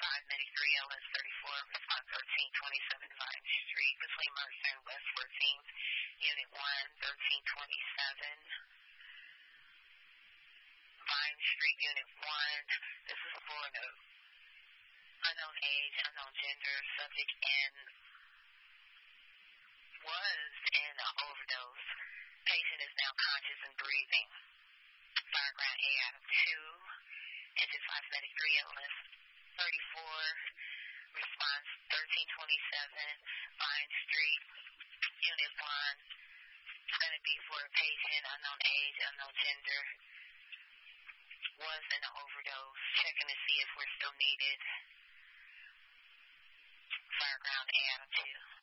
593 LS 34, response 1327 Vine Street, between Mercer and West 14th, Unit 1, 1327. Vine Street, Unit 1. This is for an unknown age, unknown gender, subject in was in an overdose. Patient is now conscious and breathing. Fireground A out of 2. Engine 593 LS 34. Response 1327 Vine Street, Unit 1. It's going to be for a patient, unknown age, unknown gender. Was in an overdose. Checking to see if we're still needed. Fireground A out of 2.